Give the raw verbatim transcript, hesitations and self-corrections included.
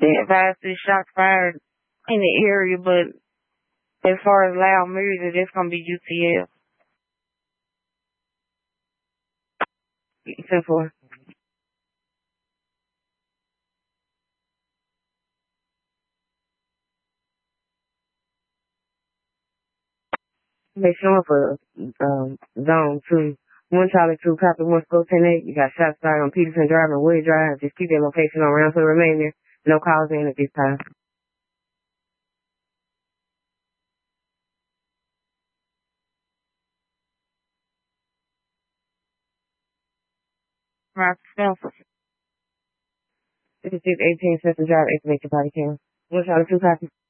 They advised this shots fired in the area, but as far as loud music, it's gonna be U T L. Except for they showing for um zone two. One Charlie two copy one scope ten eight. You got shots fired on Peterson Drive and Wood Drive. Just keep their location on round so remain there. No calls in at this time. Right, fifty-six eighteen Session Drive, estimate your body cam. One Charlie two copy.